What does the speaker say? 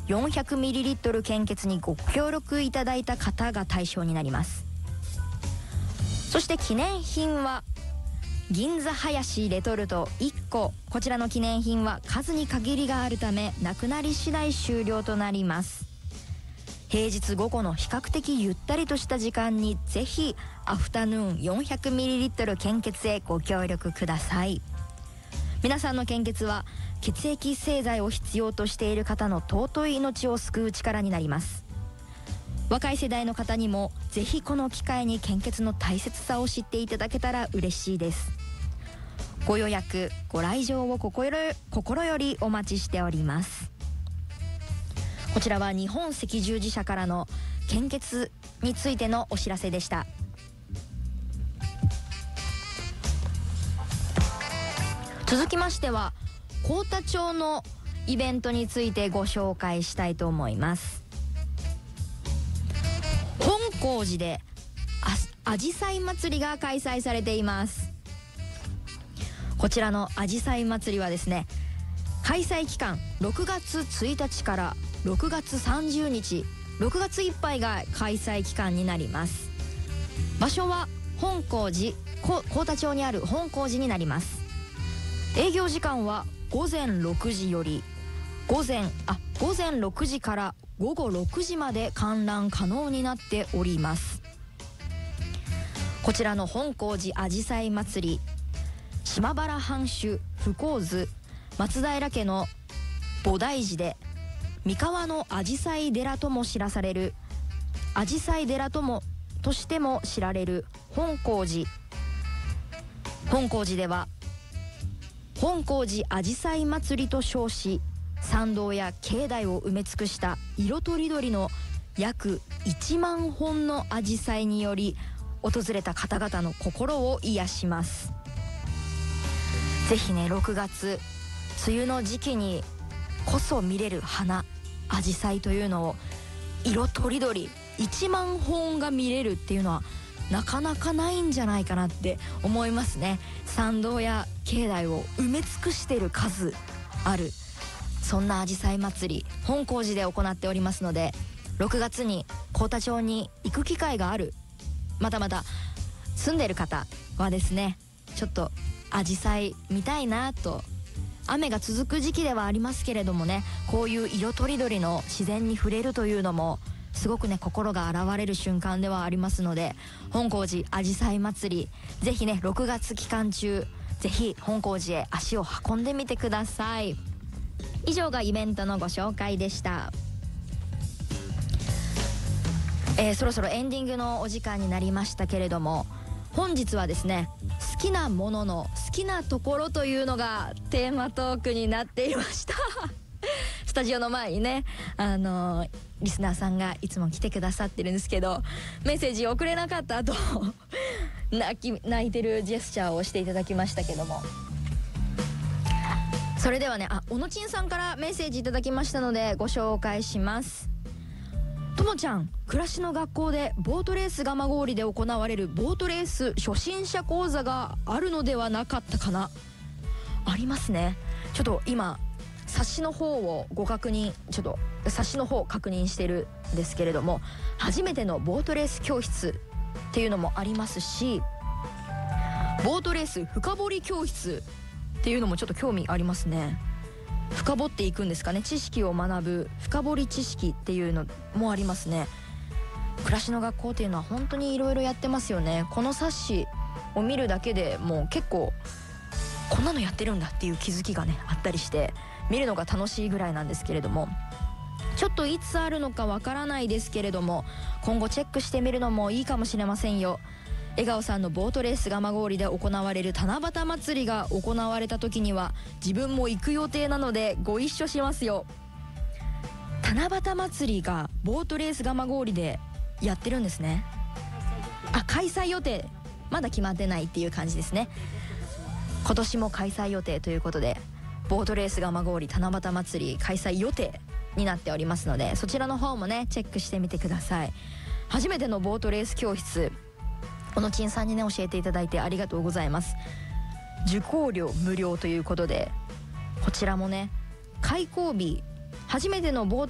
400ml 献血にご協力いただいた方が対象になります。そして記念品は銀座林レトルト1個、こちらの記念品は数に限りがあるためなくなり次第終了となります。平日午後の比較的ゆったりとした時間にぜひアフタヌーン 400ml 献血へご協力ください。皆さんの献血は血液製剤を必要としている方の尊い命を救う力になります。若い世代の方にもぜひこの機会に献血の大切さを知っていただけたら嬉しいです。ご予約ご来場を心よりお待ちしております。こちらは日本赤十字社からの献血についてのお知らせでした。続きましては幸田町のイベントについてご紹介したいと思います。本光寺であじさい祭りが開催されています。こちらのあじさい祭りはですね、開催期間6月1日から6月30日6月いっぱいが開催期間になります。場所は本光寺幸田町にある本光寺になります。営業時間は午前6時より午前6時から午後6時まで観覧可能になっております。こちらの本光寺あじさい祭り、島原藩主不幸図松平家の菩提寺で三河のあじさい寺とも知らされるあじさい寺としても知られる本光寺では本光寺あじさい祭りと称し、参道や境内を埋め尽くした色とりどりの約1万本のあじさいにより訪れた方々の心を癒します。ぜひね、6月梅雨の時期にこそ見れる花アジサイというのを色とりどり1万本が見れるっていうのはなかなかないんじゃないかなって思いますね。参道や境内を埋め尽くしてる数ある、そんなアジサイ祭り本光寺で行っておりますので、6月に幸田町に行く機会がある、また住んでる方はですね、ちょっとアジサイ見たいなと、雨が続く時期ではありますけれどもね、こういう色とりどりの自然に触れるというのもすごくね、心が洗われる瞬間ではありますので、本光寺あじさい祭りぜひね、6月期間中ぜひ本光寺へ足を運んでみてください。以上がイベントのご紹介でした。そろそろエンディングのお時間になりましたけれども、本日はですね、好きなものの好きなところというのがテーマトークになっていましたスタジオの前にね、リスナーさんがいつも来てくださってるんですけど、メッセージ送れなかった後泣いてるジェスチャーをしていただきましたけども、それではね、おのちんさんからメッセージいただきましたのでご紹介します。ともちゃん、暮らしの学校でボートレース蒲郡で行われるボートレース初心者講座があるのではなかったかな。ありますね。ちょっと今冊子の方を確認してるんですけれども、初めてのボートレース教室っていうのもありますし、ボートレース深掘り教室っていうのもちょっと興味ありますね。深掘っていくんですかね、知識を学ぶ深掘り知識っていうのもありますね。暮らしの学校っていうのは本当にいろいろやってますよね。この冊子を見るだけでもう結構こんなのやってるんだっていう気づきがねあったりして、見るのが楽しいぐらいなんですけれども、ちょっといつあるのかわからないですけれども、今後チェックしてみるのもいいかもしれませんよ。江川さんのボートレース蒲郡で行われる七夕祭りが行われた時には自分も行く予定なのでご一緒しますよ。七夕祭りがボートレース蒲郡でやってるんですね。開催予定まだ決まってないっていう感じですね。今年も開催予定ということで、ボートレース蒲郡七夕祭り開催予定になっておりますので、そちらの方もねチェックしてみてください。初めてのボートレース教室、小野ちんさんにね教えていただいてありがとうございます。受講料無料ということで、こちらもね開講日、初めてのボー